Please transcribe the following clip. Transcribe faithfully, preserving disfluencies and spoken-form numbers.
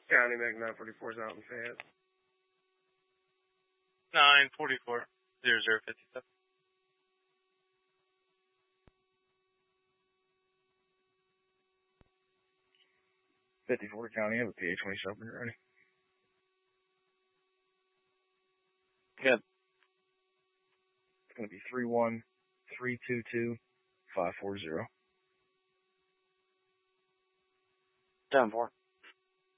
County, Mac nine forty-four is out in Fayette. nine forty-four, zero zero fifty-seven. fifty-four County, I have a P A twenty-seven ready. Good. It's going to be three one three two two five four zero. ten four.